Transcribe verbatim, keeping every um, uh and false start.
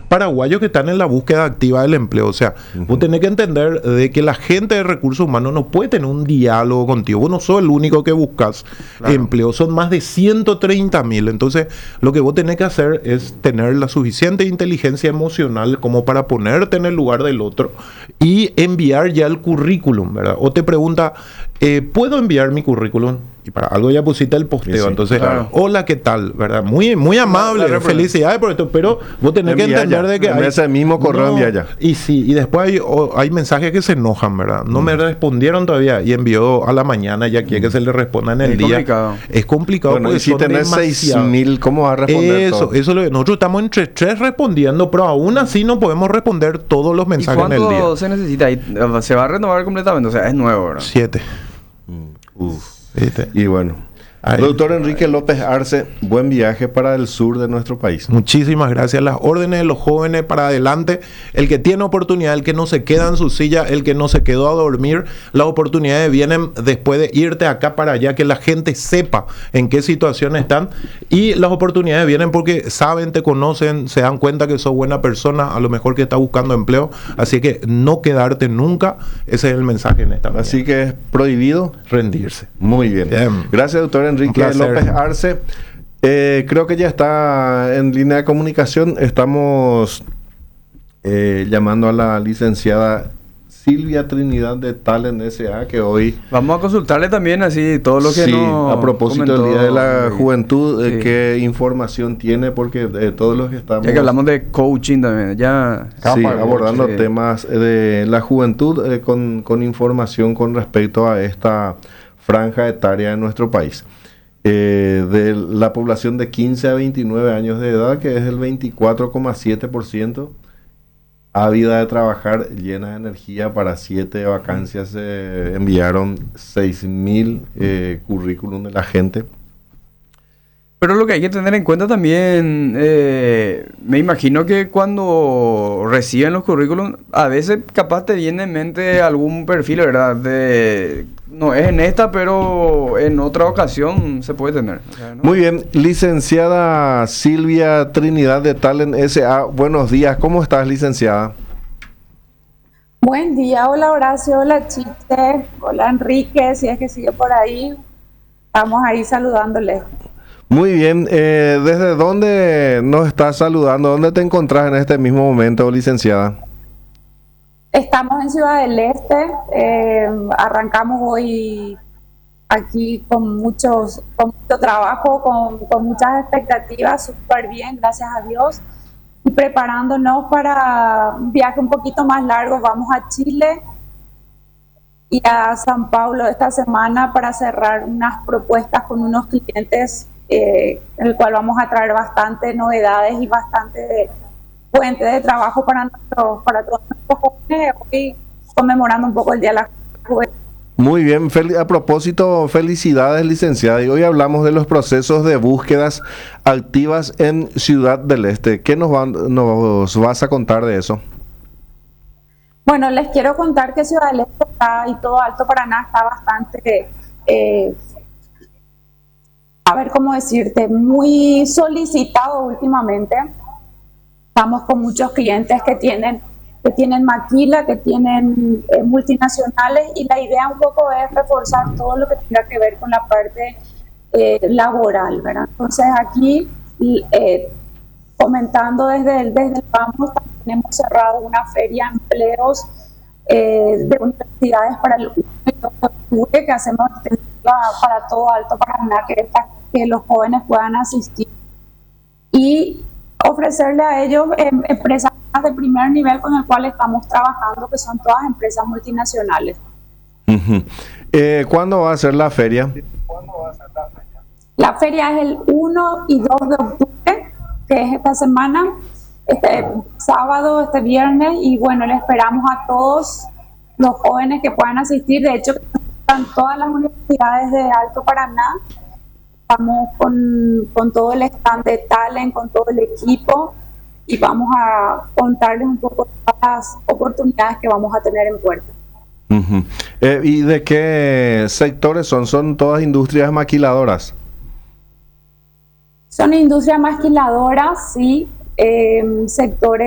paraguayos que están en la búsqueda activa del empleo. O sea, uh-huh. vos tenés que entender de que la gente de recursos humanos no puede tener un diálogo contigo. Vos no sos el único que buscas claro. empleo. Son más de ciento treinta mil. Entonces, lo que vos tenés que hacer es tener la suficiente inteligencia emocional como para ponerte en el lugar del otro y enviar ya el currículum, ¿verdad? O te pregunta, eh, ¿puedo enviar mi currículum? Y para algo ya pusiste el posteo. Sí, sí, entonces, claro. hola, ¿qué tal? ¿Verdad? Muy, muy amable, la, la felicidades por esto, pero vos tenés que entender ya, de que hay... ese mismo correo no, envía ya. Y sí, y después hay, o, hay mensajes que se enojan, ¿verdad? No mm. me respondieron todavía y envió a la mañana, ya quiere mm. que se le responda en el es día. Complicado. Es complicado. Bueno, y si tenés seis mil, ¿cómo vas a responder Eso, todo? eso lo, nosotros estamos entre tres respondiendo, pero aún así no podemos responder todos los mensajes en el día. ¿Y cuánto se necesita? ¿Se va a renovar completamente? O sea, es nuevo, ¿verdad? Siete. Mm. Uf. Siete. Y bueno... Ay, Doctor Enrique López Arce, buen viaje para el sur de nuestro país. Muchísimas gracias. Las órdenes de los jóvenes para adelante. El que tiene oportunidad, el que no se queda en su silla, el que no se quedó a dormir, las oportunidades vienen después de irte acá para allá, que la gente sepa en qué situación están. Y las oportunidades vienen porque saben, te conocen, se dan cuenta que sos buena persona, a lo mejor que estás buscando empleo. Así que no quedarte nunca. Ese es el mensaje en esta mañana. Así que es prohibido rendirse. Muy bien. bien. Gracias, doctor Enrique López Arce. Eh, creo que ya está en línea de comunicación. Estamos eh, llamando a la licenciada Silvia Trinidad de Talent S A, que hoy... Vamos a consultarle también así todo lo que sí, no a propósito comentó, del Día de la sí. Juventud, eh, sí. qué información tiene, porque eh, todos los que estamos... Ya que hablamos de coaching también, ya... Sí, abordando sí. temas de la juventud eh, con, con información con respecto a esta franja etaria de nuestro país. Eh, de la población de quince a veintinueve años de edad, que es el veinticuatro coma siete por ciento, ávida de trabajar, llena de energía. Para siete vacancias se eh, enviaron seis mil eh, currículum de la gente. Pero lo que hay que tener en cuenta también, eh, me imagino que cuando reciben los currículums, a veces capaz te viene en mente algún perfil, ¿verdad? De, no es en esta, pero en otra ocasión se puede tener. O sea, ¿no? Muy bien, licenciada Silvia Trinidad de Talent S A, buenos días, ¿cómo estás, licenciada? Buen día, hola Horacio, hola Chiste, hola Enrique, si es que sigue por ahí, estamos ahí saludándoles. Muy bien, eh, ¿desde dónde nos estás saludando? ¿Dónde te encontrás en este mismo momento, licenciada? Estamos en Ciudad del Este, eh, arrancamos hoy aquí con, muchos, con mucho trabajo, con, con muchas expectativas, súper bien, gracias a Dios, y preparándonos para un viaje un poquito más largo. Vamos a Chile y a San Paulo esta semana para cerrar unas propuestas con unos clientes, Eh, en el cual vamos a traer bastantes novedades y bastante fuentes de trabajo para, nuestro, para todos nuestros jóvenes, hoy conmemorando un poco el Día de la Juventud. Muy bien, a propósito, felicidades, licenciada. Y hoy hablamos de los procesos de búsquedas activas en Ciudad del Este. ¿Qué nos, van, nos vas a contar de eso? Bueno, les quiero contar que Ciudad del Este está, y todo Alto Paraná está bastante... Eh, a ver cómo decirte, muy solicitado últimamente. Estamos con muchos clientes que tienen, que tienen maquila, que tienen eh, multinacionales, y la idea un poco es reforzar todo lo que tenga que ver con la parte eh, laboral, ¿verdad? Entonces aquí, eh, comentando desde el, desde el Vamos, también hemos cerrado una feria de empleos eh, de universidades para el octubre, que hacemos para todo Alto Paraná, que esta que los jóvenes puedan asistir y ofrecerle a ellos eh, empresas de primer nivel con el cual estamos trabajando, que son todas empresas multinacionales. Uh-huh. Eh, ¿Cuándo va a ser la feria? La feria es el uno y dos de octubre, que es esta semana, este sábado, este viernes, y bueno, le esperamos a todos los jóvenes que puedan asistir. De hecho, están todas las universidades de Alto Paraná. Estamos con, con todo el stand de Talent, con todo el equipo, y vamos a contarles un poco las oportunidades que vamos a tener en puerta. Uh-huh. eh, ¿Y de qué sectores son? ¿Son todas industrias maquiladoras? Son industrias maquiladoras, sí, eh, sectores